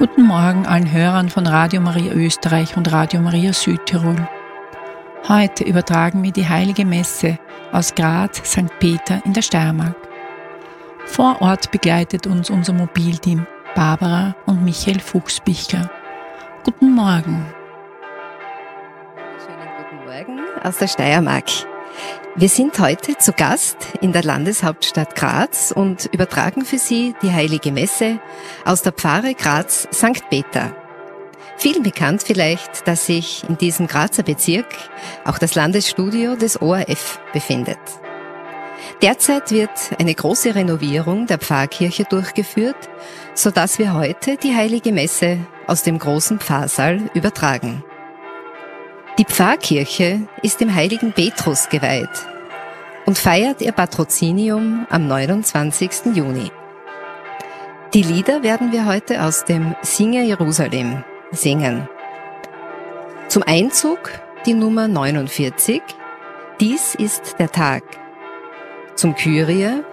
Guten Morgen allen Hörern von Radio Maria Österreich und Radio Maria Südtirol. Heute übertragen wir die Heilige Messe aus Graz, St. Peter in der Steiermark. Vor Ort begleitet uns unser Mobilteam Barbara und Michael Fuchsbichler. Guten Morgen. Schönen guten Morgen aus der Steiermark. Wir sind heute zu Gast in der Landeshauptstadt Graz und übertragen für Sie die Heilige Messe aus der Pfarre Graz St. Peter. Vielen bekannt vielleicht, dass sich in diesem Grazer Bezirk auch das Landesstudio des ORF befindet. Derzeit wird eine große Renovierung der Pfarrkirche durchgeführt, sodass wir heute die Heilige Messe aus dem großen Pfarrsaal übertragen. Die Pfarrkirche ist dem heiligen Petrus geweiht und feiert ihr Patrozinium am 29. Juni. Die Lieder werden wir heute aus dem Singe Jerusalem singen. Zum Einzug die Nummer 49, Dies ist der Tag. Zum Kyrie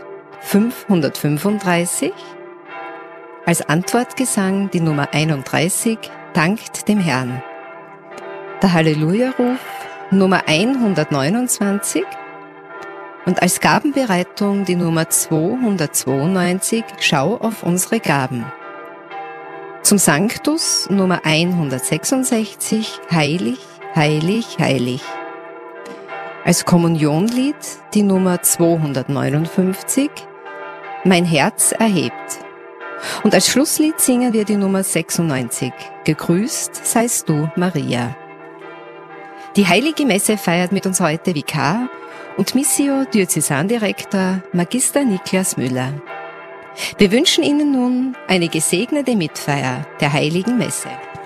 535, als Antwortgesang die Nummer 31, Dankt dem Herrn. Der Halleluja-Ruf Nummer 129 und als Gabenbereitung die Nummer 292, Schau auf unsere Gaben. Zum Sanctus Nummer 166, Heilig, heilig, heilig. Als Kommunionlied die Nummer 259, Mein Herz erhebt. Und als Schlusslied singen wir die Nummer 96, Gegrüßt seist du, Maria. Die Heilige Messe feiert mit uns heute Vikar und Missio Diözesandirektor Magister Niklas Müller. Wir wünschen Ihnen nun eine gesegnete Mitfeier der Heiligen Messe.